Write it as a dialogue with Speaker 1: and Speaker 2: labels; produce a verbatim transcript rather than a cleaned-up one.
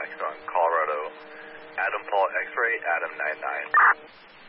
Speaker 1: Max on Colorado. Adam Paul X-ray, Adam nine nine.